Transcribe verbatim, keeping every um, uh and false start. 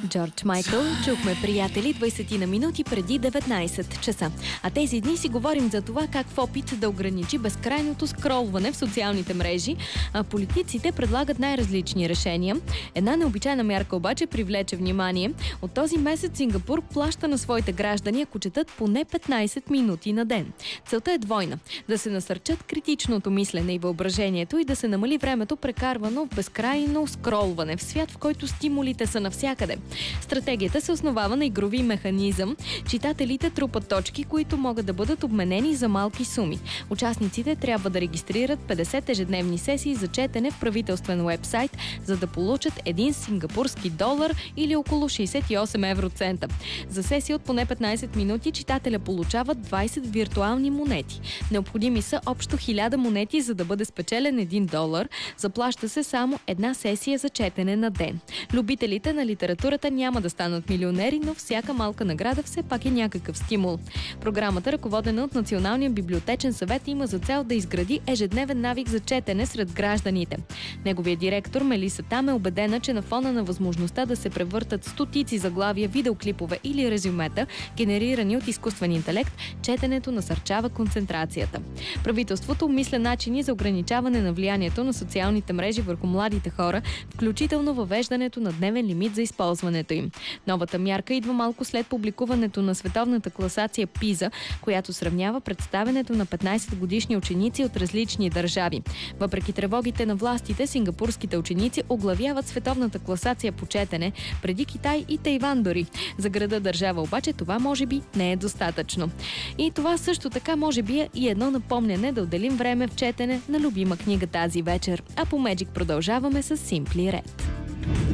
Джордж Майкъл чухме, приятели, двайсет на минути преди деветнайсет часа. А тези дни си говорим за това как в опит да ограничи безкрайното скролване в социалните мрежи, а политиците предлагат най-различни решения. Една необичайна мярка обаче привлече внимание. От този месец Сингапур плаща на своите граждани, ако четат поне петнайсет минути на ден. Целта е двойна – да се насърчат критичното мислене и въображението и да се намали времето, прекарвано в безкрайно скролване в свят, в който стимулите са навсякъде. Стратегията се основава на игрови механизъм. Читателите трупат точки, които могат да бъдат обменени за малки суми. Участниците трябва да регистрират петдесет ежедневни сесии за четене в правителствен уебсайт, за да получат един сингапурски долар или около шейсет и осем евроцента. За сесия от поне петнайсет минути читателя получава двайсет виртуални монети. Необходими са общо хиляда монети, за да бъде спечелен един долар. Заплаща се само една сесия за четене на ден. Любителите на литературата няма да станат милионери, но всяка малка награда все пак е някакъв стимул. Програмата, ръководена от Националния библиотечен съвет, има за цел да изгради ежедневен навик за четене сред гражданите. Неговият директор Мелиса Там е убедена, че на фона на възможността да се превъртат стотици заглавия, видеоклипове или резюмета, генерирани от изкуствен интелект, четенето насърчава концентрацията. Правителството обмисля начини за ограничаване на влиянието на социалните мрежи върху младите хора, включително въвеждането на дневен лимит за използването им. Новата мярка идва малко след публикуването на световната класация PISA, която сравнява представенето на петнайсет годишни ученици от различни държави. Въпреки тревогите на властите, сингапурските ученици оглавяват световната класация по четене преди Китай и Тайван дори. За града държава обаче това може би не е достатъчно. И това също така може би е и едно напомняне да отделим време в четене на любима книга тази вечер. А по Magic продължаваме с Simply Red.